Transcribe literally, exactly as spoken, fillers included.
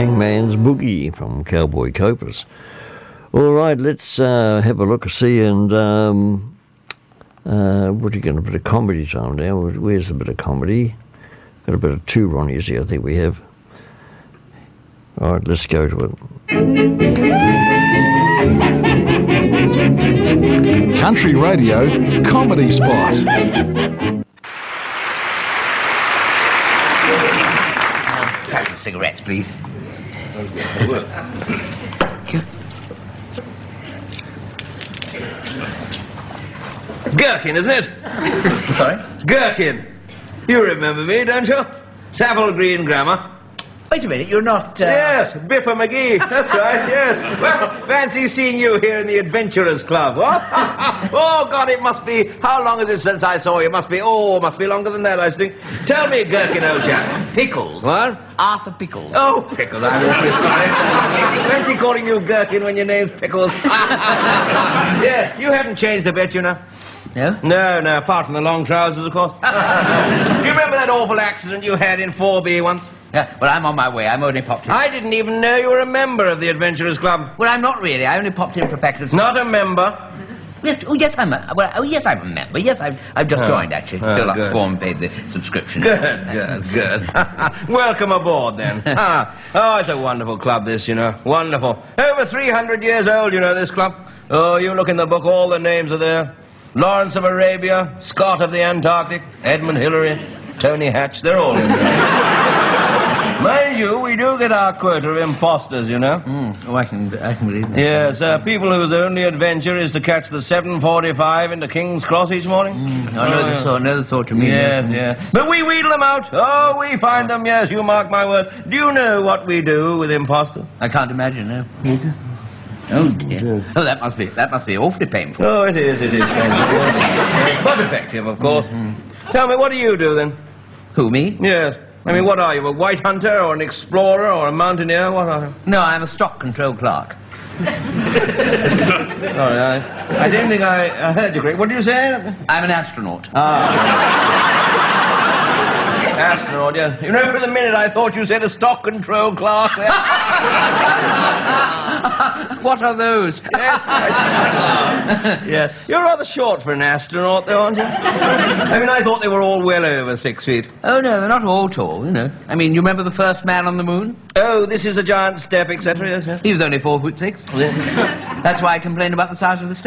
Hangman's Boogie from Cowboy Copers. All right, let's uh, have a look and see, and um, uh, what are you going to, a bit of comedy time now? Where's a bit of comedy? Got a bit of two Ronnies here, I think we have. All right, let's go to it. Country Radio Comedy Spot. Pack of cigarettes, please. Thank you. Gherkin, isn't it? Sorry? Gherkin. You remember me, don't you? Savile Green Grammar. Wait a minute, you're not... Uh... Yes, Biffa McGee. That's right, yes. Well, fancy seeing you here in the Adventurers Club, what? Oh, God, it must be... How long is it since I saw you? It must be... Oh, it must be longer than that, I think. Tell me, Gherkin, old chap. Pickles. What? Arthur Pickles. Oh, Pickles, I'm awfully sorry. Fancy calling you Gherkin when your name's Pickles. Yeah, you haven't changed a bit, you know. No? No, no, apart from the long trousers, of course. You remember that awful accident you had in four B once? Yeah, well, I'm on my way. I'm only popped in. I didn't even know you were a member of the Adventurers Club. Well, I'm not really. I only popped in for a packet of... Not a member? Yes, oh, yes, I'm a... Well, oh, yes, I'm a member. Yes, I've, I've just Oh. joined, actually. Oh, Filled up good. the form and paid the subscription. Good, good, good. Welcome aboard, then. Ah, oh, it's a wonderful club, this, you know. Wonderful. Over three hundred years old, you know, this club. Oh, you look in the book, all the names are there. Lawrence of Arabia, Scott of the Antarctic, Edmund Hillary, Tony Hatch, they're all in there. Mind you, we do get our quota of imposters, you know. Mm. Oh, I can, I can believe that. Yes, uh, people whose only adventure is to catch the seven forty-five into King's Cross each morning. Mm. I know the sort, know the sort you mean. Yes, yes. But we wheedle them out. Oh, we find them, yes, you mark my word. Do you know what we do with imposters? I can't imagine, no. Oh, dear. Oh, that must be, that must be awfully painful. Oh, it is, it is painful. But effective, of course. Mm-hmm. Tell me, what do you do, then? Who, me? Yes. I mean, what are you, a white hunter or an explorer or a mountaineer? What are you? No, I'm a stock control clerk. Sorry, I, I didn't think I, I heard you correctly. What did you say? I'm an astronaut. Ah. Astronaut, yes. You know, for the minute I thought you said a stock control clerk there. What are those? Yes, yes. You're rather short for an astronaut, though, aren't you? I mean, I thought they were all well over six feet. Oh, no, they're not all tall, you know. I mean, you remember the first man on the moon? Oh, this is a giant step, et cetera, yes, yes. He was only four foot six. Yes. That's why I complained about the size of the step.